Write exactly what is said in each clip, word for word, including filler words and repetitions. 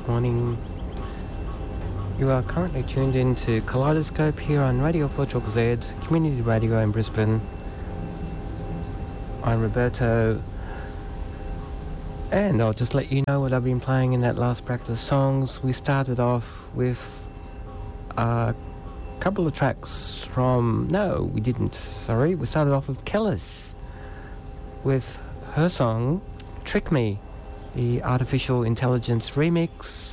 morning. You are currently tuned in to Kaleidoscope here on Radio four Z Z Z, Community Radio in Brisbane. I'm Roberto, and I'll just let you know what I've been playing in that last practice songs. We started off with a couple of tracks from... No, we didn't, sorry. We started off with Kellis, with her song, Trick Me, the Artificial Intelligence remix.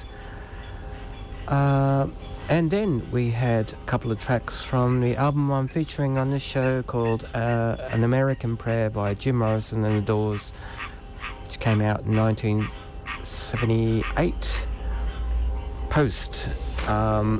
Uh, and then we had a couple of tracks from the album I'm featuring on this show called uh, An American Prayer by Jim Morrison and the Doors, which came out in nineteen seventy-eight, post um,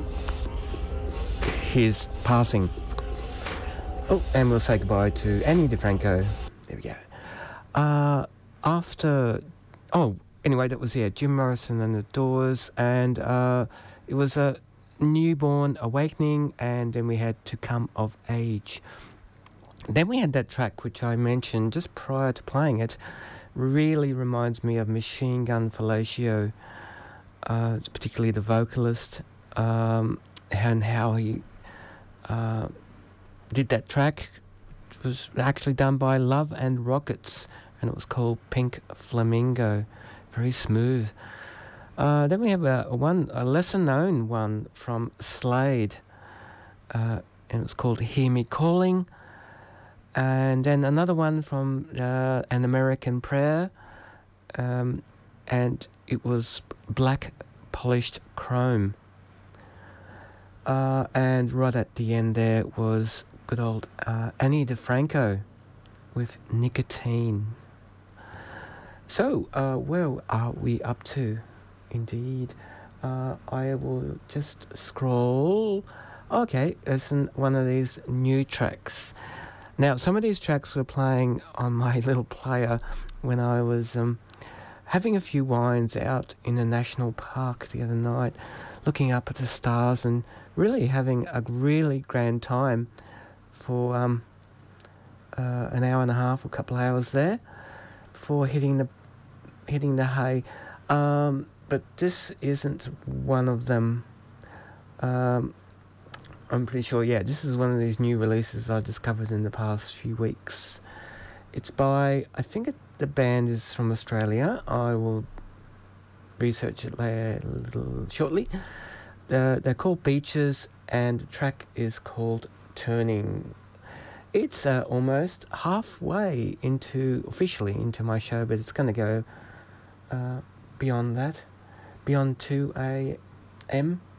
his passing. Oh, and we'll say goodbye to Annie DiFranco. There we go. Uh, after... Oh, anyway, that was, yeah, Jim Morrison and the Doors, and uh, it was a Newborn Awakening, and then we had To Come of Age. Then we had that track which I mentioned just prior to playing it. Really reminds me of Machine Gun Fellatio, uh, particularly the vocalist, um, and how he uh, did that track. It was actually done by Love and Rockets, and it was called Pink Flamingo. Very smooth. Uh, then we have a, a one, a lesser-known one from Slade, uh, and it was called Hear Me Calling. And then another one from uh, An American Prayer, um, and it was Black Polished Chrome. Uh, and right at the end there was good old uh, Annie DiFranco with Nicotine. So, uh, where are we up to? Indeed, uh, I will just scroll. Okay, it's an, one of these new tracks. Now, some of these tracks were playing on my little player when I was um, having a few wines out in a national park the other night, looking up at the stars and really having a really grand time for um, uh, an hour and a half, a couple of hours there, before hitting the hitting the hay. Um, but this isn't one of them. Um, I'm pretty sure, yeah, this is one of these new releases I discovered in the past few weeks. It's by, I think it, the band is from Australia. I will research it later, a little shortly. Uh, they're called Beaches, and the track is called Turning. It's uh, almost halfway into, officially into my show, but it's going to go uh, beyond that, beyond two a.m.